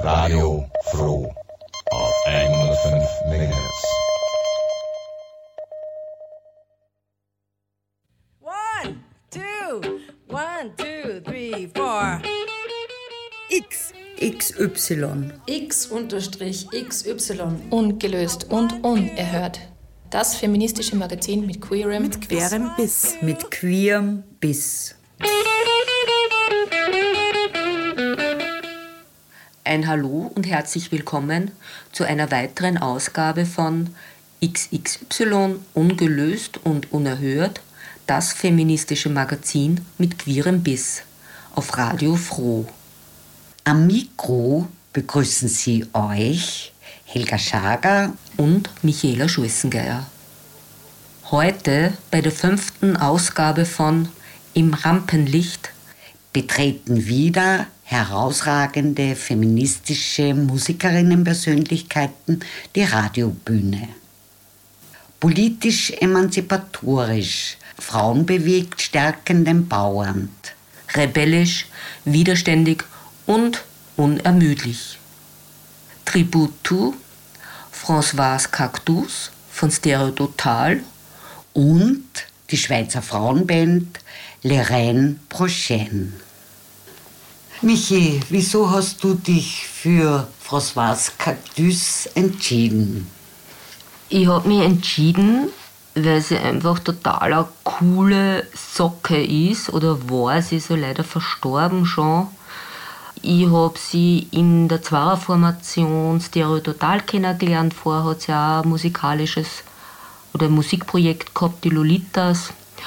Radio Froh auf 105 MHz. One, two, three, four. XY. X_XY. Ungelöst und unerhört. Das feministische Magazin mit queerem Biss. Mit queerem Biss. Ein Hallo und herzlich willkommen zu einer weiteren Ausgabe von XXY Ungelöst und unerhört, das feministische Magazin mit queerem Biss auf Radio Froh. Am Mikro begrüßen Sie euch Helga Schager und Michaela Schulzengeier. Heute bei der 5. Ausgabe von Im Rampenlicht betreten wieder herausragende feministische Musikerinnenpersönlichkeiten die Radiobühne. Politisch emanzipatorisch, frauenbewegt, stärkend empowernd. Rebellisch, widerständig und unermüdlich. Tribut to Françoise Cactus von Stereo Total und die Schweizer Frauenband Les Reines Prochaines. Michi, wieso hast du dich für Françoise Cactus entschieden? Ich habe mich entschieden, weil sie einfach total eine coole Socke ist oder war. Sie ist ja leider verstorben schon. Ich habe sie in der Zweierformation Stereo Total kennengelernt. Vorher hat sie auch ein musikalisches oder ein Musikprojekt gehabt, die Lolitas.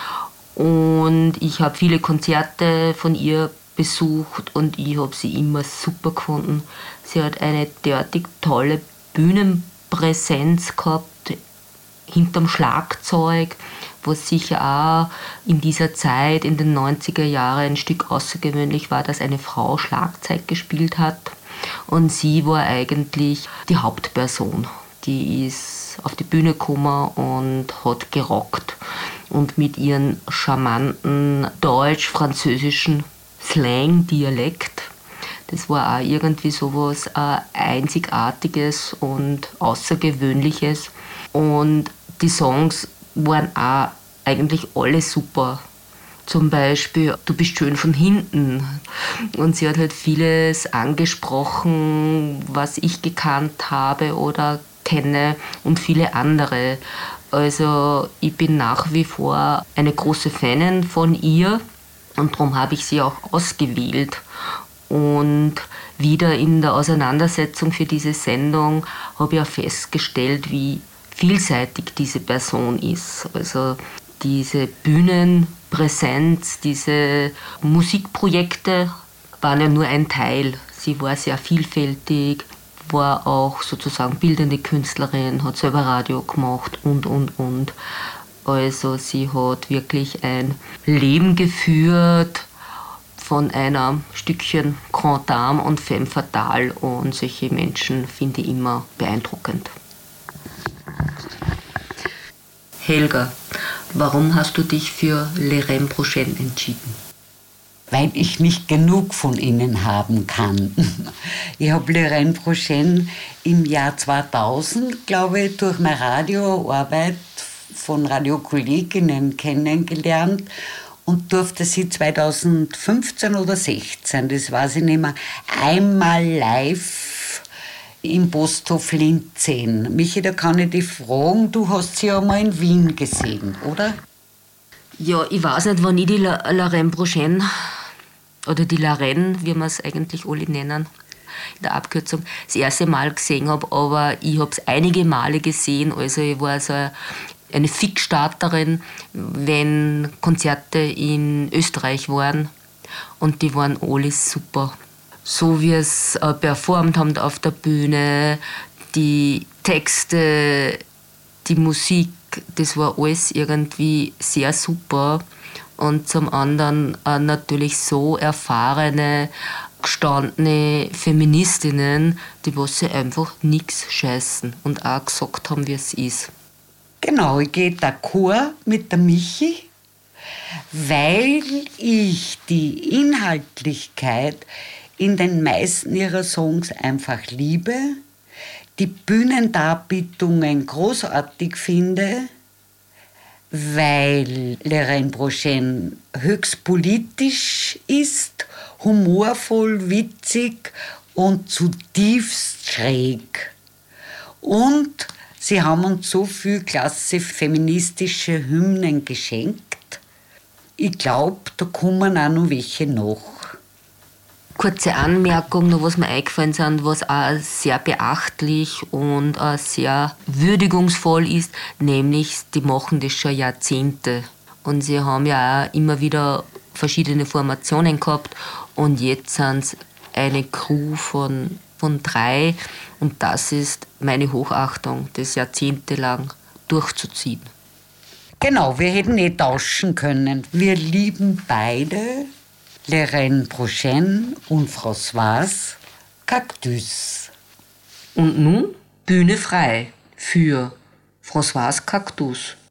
Und ich habe viele Konzerte von ihr besucht und ich habe sie immer super gefunden. Sie hat eine derartig tolle Bühnenpräsenz gehabt, hinterm Schlagzeug, was sicher auch in dieser Zeit, in den 90er Jahren, ein Stück außergewöhnlich war, dass eine Frau Schlagzeug gespielt hat. Und sie war eigentlich die Hauptperson. Die ist auf die Bühne gekommen und hat gerockt. Und mit ihrem charmanten deutsch-französischen Slang-Dialekt, das war auch irgendwie sowas Einzigartiges und Außergewöhnliches. Und die Songs waren auch eigentlich alle super. Zum Beispiel Du bist schön von hinten. Und sie hat halt vieles angesprochen, was ich gekannt habe oder kenne und viele andere. Also ich bin nach wie vor eine große Fanin von ihr und darum habe ich sie auch ausgewählt. Und wieder in der Auseinandersetzung für diese Sendung habe ich auch festgestellt, wie vielseitig diese Person ist. Also diese Bühnenpräsenz, diese Musikprojekte waren ja nur ein Teil. Sie war sehr vielfältig, war auch sozusagen bildende Künstlerin, hat selber Radio gemacht und. Also sie hat wirklich ein Leben geführt von einer Stückchen Grand Dame und Femme Fatale und solche Menschen finde ich immer beeindruckend. Helga, warum hast du dich für Les Reines Prochaines entschieden? Weil ich nicht genug von ihnen haben kann. Ich habe Les Reines Prochaines im Jahr 2000, glaube ich, durch meine Radioarbeit von Radiokolleginnen kennengelernt und durfte sie 2015 oder 2016, das weiß ich nicht mehr, einmal live im Posthof Linz sehen. Michi, da kann ich dich fragen, du hast sie ja mal in Wien gesehen, oder? Ja, ich weiß nicht, wann ich die Les Reines Prochaines oder die La Reine, wie wir es eigentlich alle nennen, in der Abkürzung, das erste Mal gesehen habe, aber ich habe es einige Male gesehen, also ich war so eine Fixstarterin, wenn Konzerte in Österreich waren und die waren alle super. So wie es performt haben auf der Bühne, die Texte, die Musik, das war alles irgendwie sehr super. Und zum anderen natürlich so erfahrene, gestandene Feministinnen, die was sie einfach nichts scheißen und auch gesagt haben, wie es ist. Genau, ich gehe d'accord mit der Michi, weil ich die Inhaltlichkeit in den meisten ihrer Songs einfach liebe, die Bühnendarbietungen großartig finde, weil Lorraine Broshen höchst politisch ist, humorvoll, witzig und zutiefst schräg. Und sie haben uns so viel klasse feministische Hymnen geschenkt. Ich glaube, da kommen auch noch welche noch. Kurze Anmerkung, noch was mir eingefallen sind, was auch sehr beachtlich und auch sehr würdigungsvoll ist, nämlich die machen das schon Jahrzehnte. Und sie haben ja auch immer wieder verschiedene Formationen gehabt und jetzt sind es eine Crew von 3 und das ist meine Hochachtung, das jahrzehntelang durchzuziehen. Genau, wir hätten nicht tauschen können. Wir lieben beide Lorraine Broshen und Françoise Cactus. Und nun Bühne frei für Françoise Cactus.